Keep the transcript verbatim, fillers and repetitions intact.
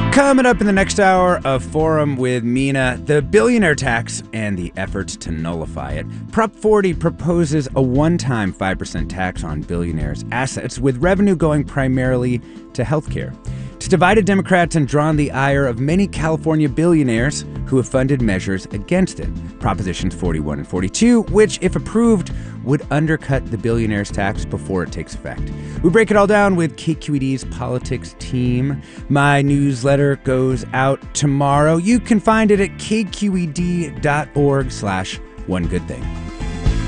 Coming up in the next hour of Forum with Mina, the billionaire tax and the efforts to nullify it. Prop forty proposes a one-time five percent tax on billionaires' assets, with revenue going primarily to healthcare. It's divided Democrats and drawn the ire of many California billionaires who have funded measures against it. Propositions forty-one and forty-two, which, if approved, would undercut the billionaires' tax before it takes effect. We break it all down with K Q E D's politics team. My newsletter goes out tomorrow. You can find it at kqed.org slash one good thing.